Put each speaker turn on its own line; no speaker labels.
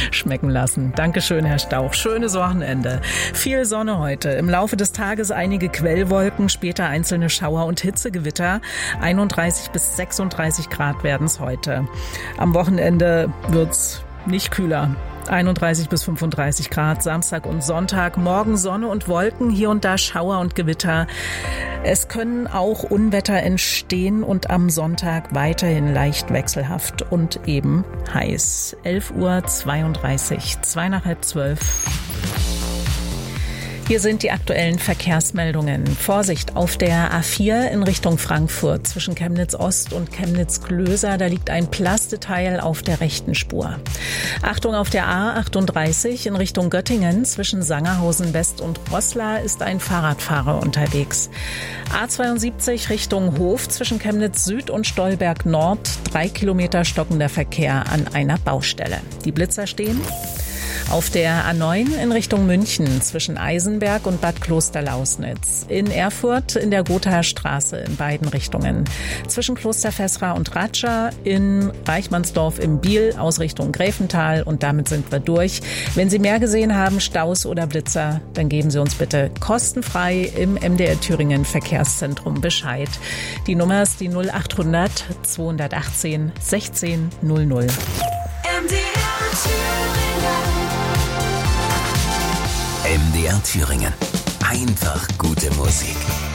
schmecken lassen. Dankeschön, Herr Stauch. Schönes Wochenende. Viel Sonne heute. Im Laufe des Tages einige Quellwolken, später einzelne Schauer und Hitzegewitter. 31 bis 36 Grad werden es heute. Am Wochenende wird's nicht kühler. 31 bis 35 Grad, Samstag und Sonntag. Morgen Sonne und Wolken, hier und da Schauer und Gewitter. Es können auch Unwetter entstehen und am Sonntag weiterhin leicht wechselhaft und eben heiß. 11:32 Uhr, 11:55. Hier sind die aktuellen Verkehrsmeldungen. Vorsicht auf der A4 in Richtung Frankfurt zwischen Chemnitz Ost und Chemnitz Klöser. Da liegt ein Plasteteil auf der rechten Spur. Achtung auf der A38 in Richtung Göttingen zwischen Sangerhausen West und Roßla ist ein Fahrradfahrer unterwegs. A72 Richtung Hof zwischen Chemnitz Süd und Stolberg Nord. 3 Kilometer stockender Verkehr an einer Baustelle. Die Blitzer stehen. Auf der A9 in Richtung München zwischen Eisenberg und Bad Klosterlausnitz. In Erfurt in der Gothaer Straße in beiden Richtungen. Zwischen Kloster Vesra und Ratscha, in Reichmannsdorf im Biel aus Richtung Gräfental. Und damit sind wir durch. Wenn Sie mehr gesehen haben, Staus oder Blitzer, dann geben Sie uns bitte kostenfrei im MDR Thüringen Verkehrszentrum Bescheid. Die Nummer ist die 0800 218 16 00.
MDR Thüringen. MDR Thüringen. Einfach gute Musik.